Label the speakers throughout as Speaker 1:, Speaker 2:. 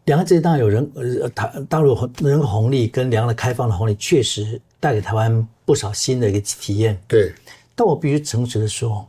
Speaker 1: 两岸之间当然有大陆人口红利跟两岸的开放的红利，确实带给台湾不少新的一个体验。
Speaker 2: 对，
Speaker 1: 但我必须诚实的说，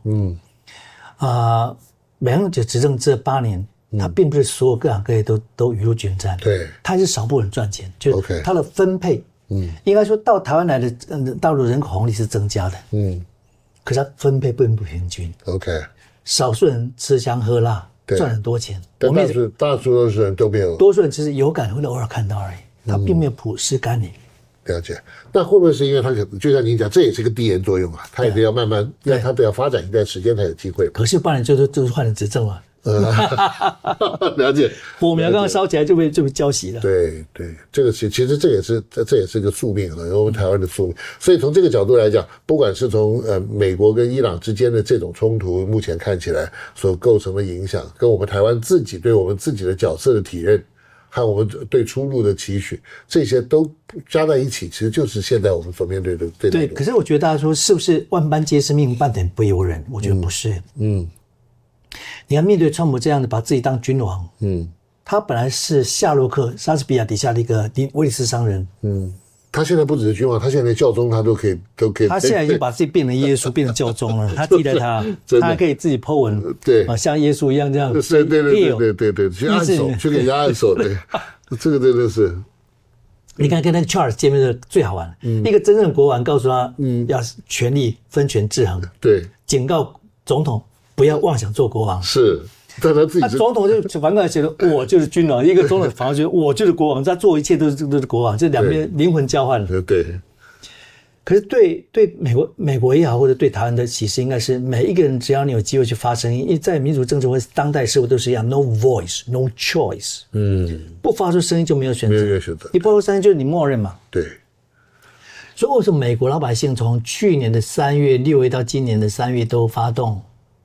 Speaker 1: 两岸执政这8年，它并不是所有各行各业都雨露均沾。
Speaker 2: 对，
Speaker 1: 它还是少部分人赚钱，就是它的分配，应该说到台湾来的大陆人口红利是增加的，可是它分配并不平均。
Speaker 2: OK，
Speaker 1: 少数人吃香喝辣，赚很多钱，
Speaker 2: 但大多数人都没有，
Speaker 1: 多数人只是有感会偶尔看到而已，他并没有普世感染。
Speaker 2: 了解，那会不会是因为他可能就像您讲，这也是个递延作用啊？他也得要慢慢，他得要发展一段时间才有机会。
Speaker 1: 可是8年就是换了执政了。
Speaker 2: 了解，
Speaker 1: 火苗刚刚烧起来就被浇熄了。
Speaker 2: 对对，这个其实这也是个宿命了，我们台湾的宿命。所以从这个角度来讲，不管是从美国跟伊朗之间的这种冲突，目前看起来所构成的影响，跟我们台湾自己对我们自己的角色的体认，和我们对出路的期许，这些都加在一起，其实就是现在我们所面对的
Speaker 1: 对。可是我觉得大家说是不是万般皆是命，半点不由人？我觉得不是。你看，面对川普这样的把自己当君王，他本来是夏洛克、莎士比亚底下的一个威尼斯商人，
Speaker 2: 他现在不只是君王，他现在连教宗他都可以。
Speaker 1: 他现在已经把自己变成耶稣，变成教宗了。他记得他还可以自己 po 文，
Speaker 2: 对，
Speaker 1: 像耶稣一样这样。
Speaker 2: 对，去按手，去给人家按手，对，这个真的是。
Speaker 1: 你看跟那个 Charles 见面的最好玩，一个真正的国王告诉他，要权力分权制衡，
Speaker 2: 对，
Speaker 1: 警告总统不要妄想做国王，
Speaker 2: 是。但他自己
Speaker 1: 总统就反过来觉得我就是君王，一个总统反而觉得我就是国王，他做一切都是国王，这两边灵魂交换了。
Speaker 2: 对。
Speaker 1: 可是对美国也好，或者对台湾的启示，应该是每一个人只要你有机会去发声音，因为在民主政治或当代社会都是一样 ，no voice, no choice，不发出声音就没有选择，
Speaker 2: 没有选择，
Speaker 1: 你不发出声音就是你默认嘛。
Speaker 2: 对。
Speaker 1: 所以为什么美国老百姓从去年的3月、6月到今年的3月都发动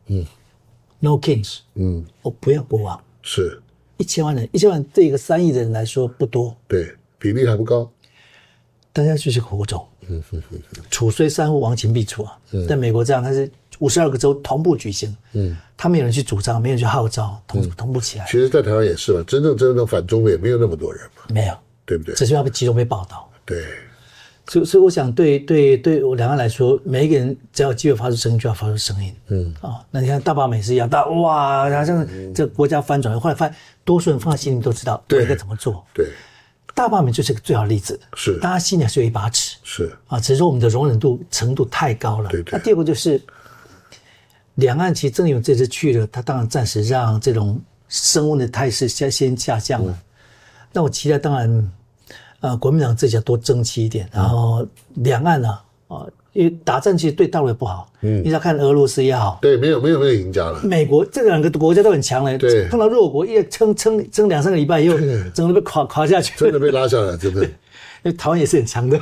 Speaker 1: ，No Kings，我不要国王，
Speaker 2: 是
Speaker 1: 1000万人，1000万对一个3亿的人来说不多，
Speaker 2: 对，比例还不高，
Speaker 1: 大家就是火种，楚虽三户，亡秦必楚啊。在美国这样，它是52个州同步举行，他没有人去主张，没有人去号召，同步起来。
Speaker 2: 其实，在台湾也是嘛，真正反中的也没有那么多人嘛，
Speaker 1: 没有，
Speaker 2: 对不对？
Speaker 1: 只是要被集中被报道。
Speaker 2: 对。
Speaker 1: 所以我想对我两岸来说，每一个人只要有机会发出声音，就要发出声音。那你看大罢免是一样，哇，好像这国家翻转，后来多数人放在心里都知道我应该怎么做。
Speaker 2: 对，
Speaker 1: 大罢免就是个最好的例子。
Speaker 2: 是，
Speaker 1: 大家心里还是有一把尺。
Speaker 2: 是
Speaker 1: 只是说我们的容忍度程度太高了。
Speaker 2: 对。
Speaker 1: 那第二个就是，两岸其实正因为这次去了，他当然暂时让这种升温的态势先下降了。那我期待当然。国民党自己要多争气一点，然后两岸因为打仗其实对大陆也不好，你要看俄罗斯也好，
Speaker 2: 对，没有赢家了。
Speaker 1: 美国这两个国家都很强了，
Speaker 2: 对，
Speaker 1: 碰到弱国，一撑2-3个礼拜以后，整个被垮下去，
Speaker 2: 真的被拉下来，真的。
Speaker 1: 因为台湾也是很强的，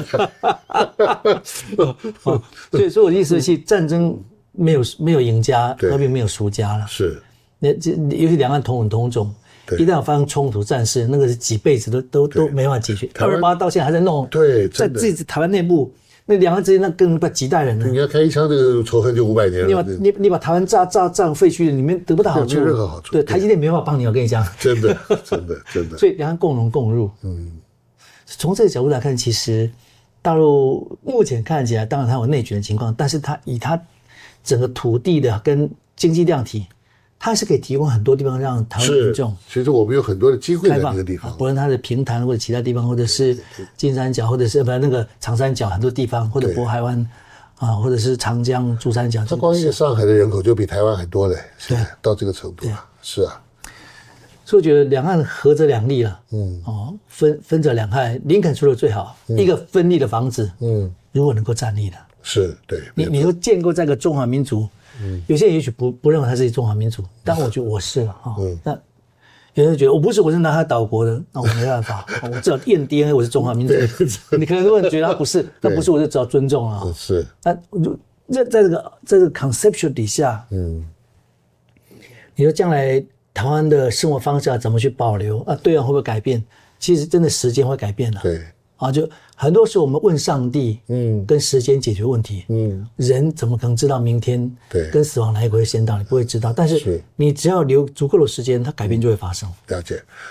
Speaker 1: 所以我的意思是，战争没有赢家，和平没有输家了。
Speaker 2: 是，
Speaker 1: 尤其两岸同文同种。一旦有发生冲突战事，那个是几辈子都没办法解决。228到现在还在弄，
Speaker 2: 对，
Speaker 1: 在自己台湾内部，那两岸之间那更不几代人了。
Speaker 2: 你要开一枪，这个仇恨就500年了。
Speaker 1: 你把台湾炸废墟了，你们得不到好处，
Speaker 2: 没任何好处。
Speaker 1: 对，台积电没办法帮你，我跟你讲，
Speaker 2: 真的。
Speaker 1: 所以两岸共荣共入。从这个角度来看，其实大陆目前看起来，当然它有内卷的情况，但是它以它整个土地的跟经济量体。它是可以提供很多地方让台湾民众，
Speaker 2: 其实我们有很多的机会在那个地方，
Speaker 1: 不论它的平潭或者其他地方，或者是金三角，或者是那个长三角很多地方，或者渤海湾或者是长江、珠三角。
Speaker 2: 它光一个上海的人口就比台湾还多嘞，对，到这个程度啊，是啊。
Speaker 1: 所以我觉得两岸合则两利了，分则两害。林肯说的最好，一个分立的房子，如果能够站立的，
Speaker 2: 是对，
Speaker 1: 你都建构在一个中华民族。有些人也许不认为他是中华民族，但我觉得我是了哈。那有人觉得我是南海岛国的，那我没办法，我至少验 DNA 我是中华民族。你可能如果觉得他不是，那不是我就只好尊重了。
Speaker 2: 是。
Speaker 1: 那在这个 conceptual 底下，你说将来台湾的生活方式怎么去保留对岸会不会改变？其实真的时间会改变了。
Speaker 2: 对。
Speaker 1: 就很多时候我们问上帝，跟时间解决问题，人怎么可能知道明天跟死亡哪一个会先到？你不会知道，但是你只要留足够的时间，它改变就会发生。
Speaker 2: 了解。